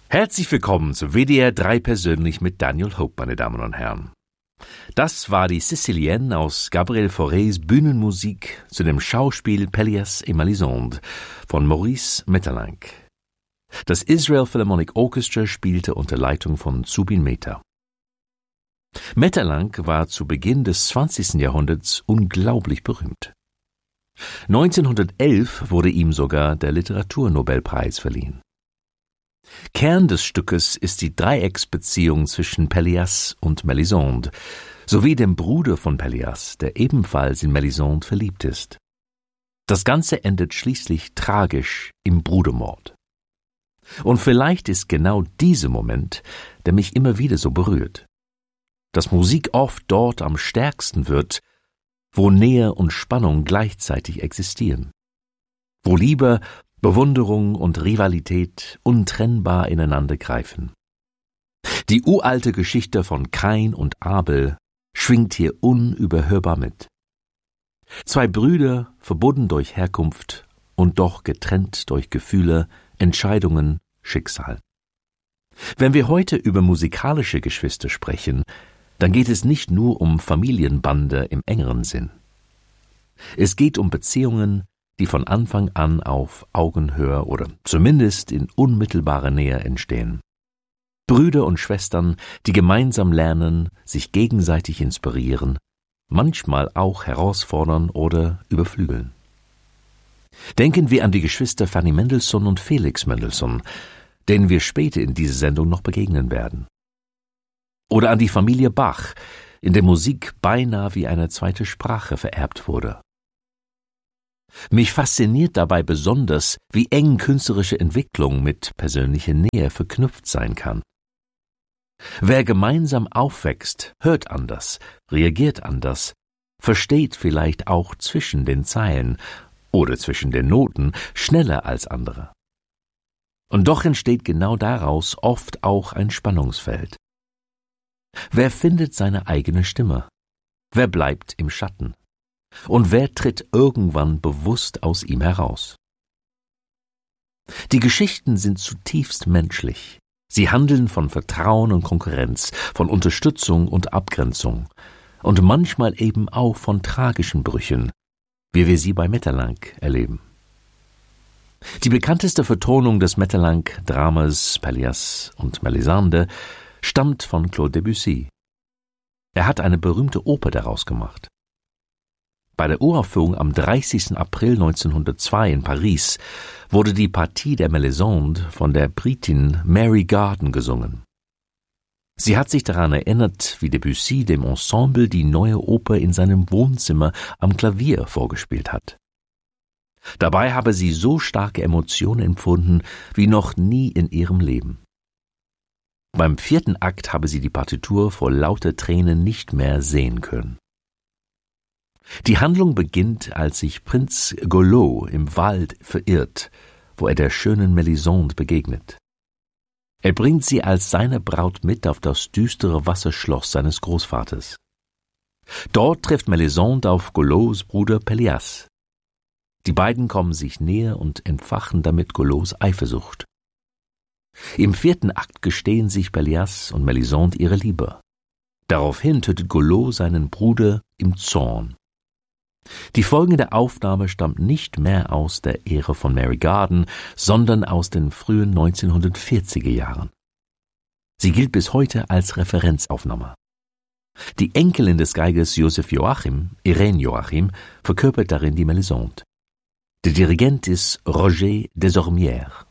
Herzlich willkommen zu WDR 3 persönlich mit Daniel Hope, meine Damen und Herren. Das war die Sicilienne aus Gabriel Faurés Bühnenmusik zu dem Schauspiel Pelléas et Mélisande von Maurice Maeterlinck. Das Israel Philharmonic Orchestra spielte unter Leitung von Zubin Mehta. Maeterlinck war zu Beginn des 20. Jahrhunderts unglaublich berühmt. 1911 wurde ihm sogar der Literaturnobelpreis verliehen. Kern des Stückes ist die Dreiecksbeziehung zwischen Pelléas und Mélisande sowie dem Bruder von Pelléas, der ebenfalls in Mélisande verliebt ist. Das Ganze endet schließlich tragisch im Brudermord. Und vielleicht ist genau dieser Moment, der mich immer wieder so berührt. Dass Musik oft dort am stärksten wird, wo Nähe und Spannung gleichzeitig existieren. Wo Liebe, Bewunderung und Rivalität untrennbar ineinander greifen. Die uralte Geschichte von Kain und Abel schwingt hier unüberhörbar mit. Zwei Brüder, verbunden durch Herkunft und doch getrennt durch Gefühle, Entscheidungen, Schicksal. Wenn wir heute über musikalische Geschwister sprechen, dann geht es nicht nur um Familienbande im engeren Sinn. Es geht um Beziehungen, die von Anfang an auf Augenhöhe oder zumindest in unmittelbarer Nähe entstehen. Brüder und Schwestern, die gemeinsam lernen, sich gegenseitig inspirieren, manchmal auch herausfordern oder überflügeln. Denken wir an die Geschwister Fanny Mendelssohn und Felix Mendelssohn, denen wir später in dieser Sendung noch begegnen werden. Oder an die Familie Bach, in der Musik beinahe wie eine zweite Sprache vererbt wurde. Mich fasziniert dabei besonders, wie eng künstlerische Entwicklung mit persönlicher Nähe verknüpft sein kann. Wer gemeinsam aufwächst, hört anders, reagiert anders, versteht vielleicht auch zwischen den Zeilen oder zwischen den Noten schneller als andere. Und doch entsteht genau daraus oft auch ein Spannungsfeld. Wer findet seine eigene Stimme? Wer bleibt im Schatten? Und wer tritt irgendwann bewusst aus ihm heraus? Die Geschichten sind zutiefst menschlich. Sie handeln von Vertrauen und Konkurrenz, von Unterstützung und Abgrenzung und manchmal eben auch von tragischen Brüchen, wie wir sie bei Maeterlinck erleben. Die bekannteste Vertonung des Maeterlinck-Dramas Pelléas und Mélisande stammt von Claude Debussy. Er hat eine berühmte Oper daraus gemacht. Bei der Uraufführung am 30. April 1902 in Paris wurde die Partie der Mélisande von der Britin Mary Garden gesungen. Sie hat sich daran erinnert, wie Debussy dem Ensemble die neue Oper in seinem Wohnzimmer am Klavier vorgespielt hat. Dabei habe sie so starke Emotionen empfunden wie noch nie in ihrem Leben. Beim 4. Akt habe sie die Partitur vor lauter Tränen nicht mehr sehen können. Die Handlung beginnt, als sich Prinz Golot im Wald verirrt, wo er der schönen Mélisande begegnet. Er bringt sie als seine Braut mit auf das düstere Wasserschloss seines Großvaters. Dort trifft Mélisande auf Golots Bruder Pelléas. Die beiden kommen sich näher und entfachen damit Golots Eifersucht. Im 4. Akt gestehen sich Pelléas und Mélisande ihre Liebe. Daraufhin tötet Golot seinen Bruder im Zorn. Die folgende Aufnahme stammt nicht mehr aus der Ära von Mary Garden, sondern aus den frühen 1940er Jahren. Sie gilt bis heute als Referenzaufnahme. Die Enkelin des Geigers Joseph Joachim, Irene Joachim, verkörpert darin die Mélisande. Der Dirigent ist Roger Desormières.